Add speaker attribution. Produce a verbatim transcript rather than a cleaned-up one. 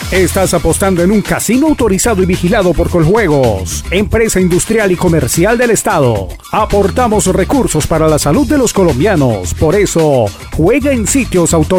Speaker 1: Estás apostando en un casino autorizado y vigilado por Coljuegos, empresa industrial y comercial del Estado. Aportamos recursos para la salud de los colombianos. Por eso, juega en sitios autorizados.